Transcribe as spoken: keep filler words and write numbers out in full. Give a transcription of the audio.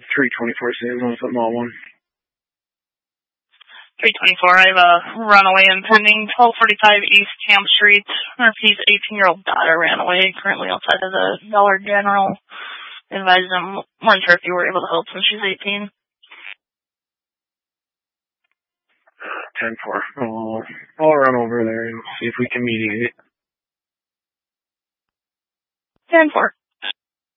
three twenty-four San Juan Football one. three twenty-four, I have a runaway impending, twelve forty-five East Camp Street. Murphy's eighteen-year-old daughter ran away, currently outside of the Dollar General. Advised him, weren't sure if you were able to help since she's eighteen. ten four. I'll, I'll run over there and see if we can mediate it. ten four.